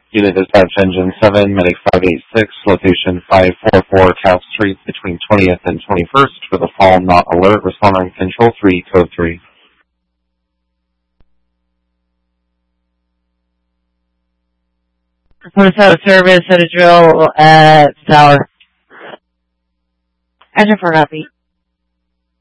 Unit Dispatch Engine 7, Medic 586, location 544 Cal Street between 20th and 21st for the fall not alert. Responding Control 3, Code 3. Police out of service at a drill at Tower. Engine for copy.